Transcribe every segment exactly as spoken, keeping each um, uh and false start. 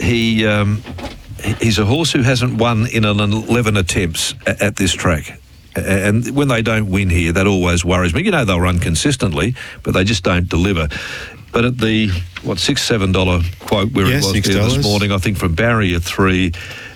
he um, he's a horse who hasn't won in an eleven attempts at, at this track. And when they don't win here, that always worries me. You know, they'll run consistently, but they just don't deliver. But at the, what, six dollars, seven dollars quote where yeah, it was there this morning, I think from barrier three,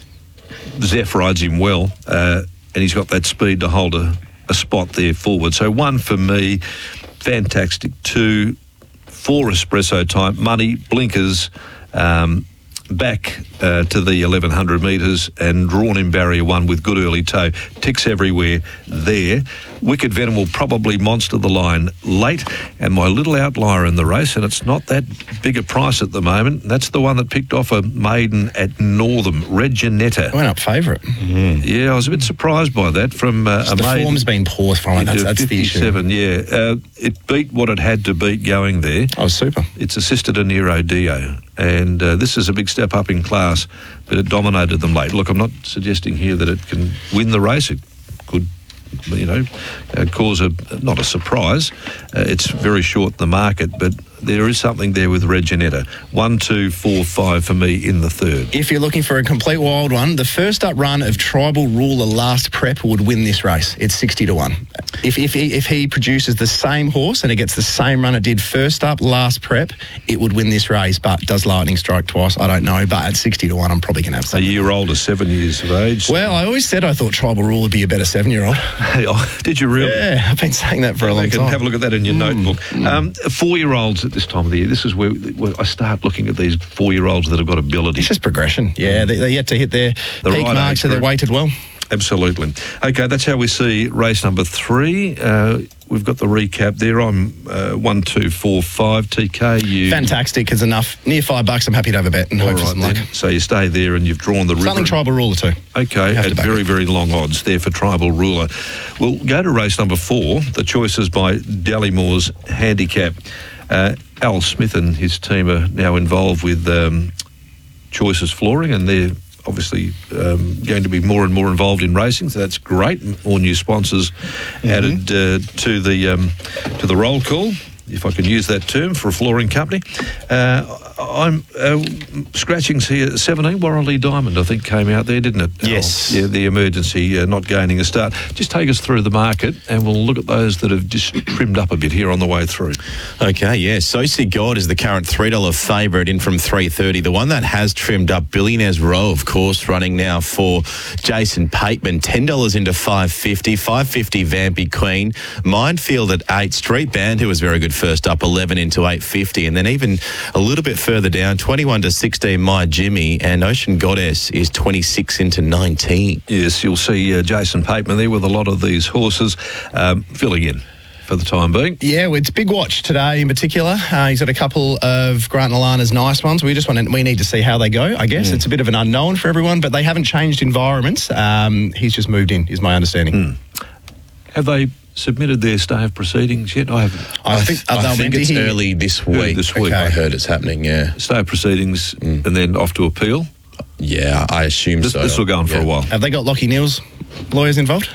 Zeph rides him well, uh, and he's got that speed to hold a, a spot there forward. So one for me, fantastic. Two, four espresso type, money, blinkers, um, back uh, to the eleven hundred metres and drawn in barrier one with good early toe. Ticks everywhere there. Wicked Venom will probably monster the line late, and my little outlier in the race, and it's not that big a price at the moment, that's the one that picked off a maiden at Northam, Red Janetta. Went up favourite. Mm. Yeah, I was a bit surprised by that from uh, a the maiden. The form's been poor from it, that's, that's the issue. fifty-seven, yeah. Uh, it beat what it had to beat going there. Oh, super. It's assisted a Nero Dio, and uh, this is a big step up in class, but it dominated them late. Look, I'm not suggesting here that it can win the race. It could, you know, uh, cause a, not a surprise. Uh, it's very short in the market, but there is something there with Red Janetta. One, two, four, five for me in the third. If you're looking for a complete wild one, the first up run of Tribal Ruler Last Prep would win this race. It's sixty to one. If if he, if he produces the same horse and it gets the same run it did first up Last Prep, it would win this race. But does Lightning strike twice? I don't know. But at sixty to one, I'm probably going to have something. A year older, seven years of age. Well, I always said I thought Tribal Ruler would be a better seven-year-old. Hey, oh, did you really? Yeah, I've been saying that for a well, long can time. Have a look at that in your mm. notebook. Mm. Um, four-year-olds at this time of the year. This is where, where I start looking at these four-year-olds that have got ability. It's just progression. Yeah, they, they're yet to hit their the peak right mark, so they're weighted well. Absolutely. Okay, that's how we see race number three. Uh, we've got the recap there. I'm uh, one, two, four, five. T K, you... Fantastic is enough. Near five bucks, I'm happy to have a bet and All hope right, for some luck. So you stay there and you've drawn the river. Something Tribal Ruler too. Okay, at very, it. very long odds there for Tribal Ruler. We'll go to race number four. The choices by Dallymore's Handicap. Uh, Al Smith and his team are now involved with um, Choices Flooring, and they're obviously um, going to be more and more involved in racing, so that's great. More new sponsors mm-hmm. added uh, to the um, to the roll call, if I can use that term, for a flooring company. Uh, I'm uh, scratchings here. seventeen, Warrelly Diamond, I think, came out there, didn't it? Yes. Oh, yeah, the emergency uh, not gaining a start. Just take us through the market, and we'll look at those that have just trimmed up a bit here on the way through. Okay, yeah. Soci God is the current three dollar favourite in from three thirty. The one that has trimmed up, Billionaires Row, of course, running now for Jason Pateman. ten dollars into five fifty. five fifty Vampy Queen. Minefield at eight. Street Band, who was very good first up, eleven into eight fifty. And then even a little bit further down, twenty-one to sixteen, My Jimmy, and Ocean Goddess is twenty-six into nineteen. Yes, you'll see uh, Jason Pateman there with a lot of these horses um, filling in for the time being. Yeah, well, it's Big Watch today in particular. Uh, he's got a couple of Grant and Alana's nice ones. We just want to, we need to see how they go, I guess. Mm. It's a bit of an unknown for everyone, but they haven't changed environments. Um, he's just moved in, is my understanding. Mm. Have they submitted their stay of proceedings yet? I haven't. I think, I think it's here. early this week. This week. Okay. I heard it's happening, yeah. Stay of proceedings mm. and then off to appeal? Yeah, I assume this, so. This will go on yeah. for a while. Have they got Lockie Neal's lawyers involved?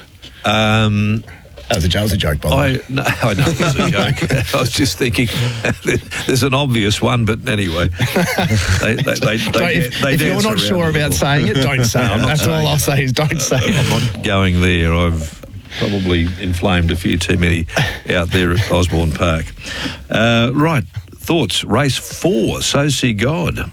Um... That was a, that was a joke, by the way. I, no, I know it was a joke. I was just thinking, there's an obvious one, but anyway. They, they, they, they, if they if you're not sure about saying it, don't say it. That's all I'll say is don't say it. I'm not going there. I've probably inflamed a few too many out there at Osborne Park. Uh, right, thoughts. Race four, So See God.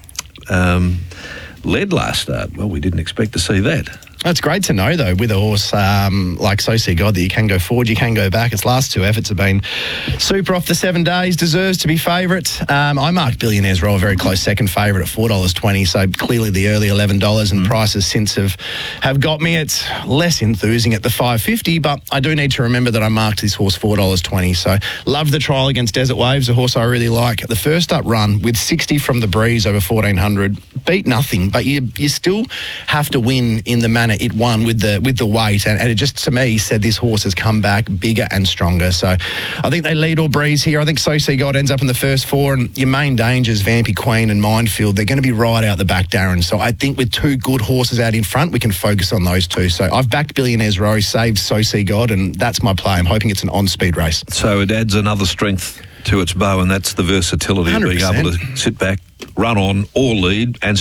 Um, led last start. Well, we didn't expect to see that. That's great to know, though, with a horse um, like So See God, that you can go forward, you can go back. Its last two efforts have been super off the seven days, deserves to be favourite. Um, I marked Billionaires Row a very close second favourite at four dollars twenty, so clearly the early eleven dollars and mm. prices since have, have got me. It's less enthusing at the five fifty, but I do need to remember that I marked this horse four dollars twenty, so loved the trial against Desert Waves, a horse I really like. The first up run with sixty from the breeze over fourteen hundred, beat nothing, but you you still have to win in the manner it won with the with the weight, and, and it just to me said this horse has come back bigger and stronger. So I think they lead or breeze here. I think So See God ends up in the first four, and your main dangers, Vampy Queen and Minefield, they're going to be right out the back, Darren. So I think with two good horses out in front, we can focus on those two. So I've backed Billionaires Row, saved So See God, and that's my play. I'm hoping it's an on-speed race. So it adds another strength to its bow, and that's the versatility one hundred percent. Of being able to sit back, run on or lead and